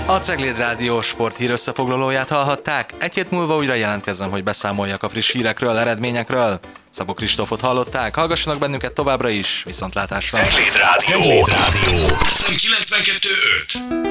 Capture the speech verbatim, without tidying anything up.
A Cegléd Rádió sporthír összefoglalóját hallhatták. Egy hét múlva újra jelentkezem, hogy beszámoljak a friss hírekről, eredményekről. Szabó Kristófot hallották, hallgassanak bennünket továbbra is, viszontlátásra. Cegléd Rádió. Cegléd Rádió. kilencvenkettő öt.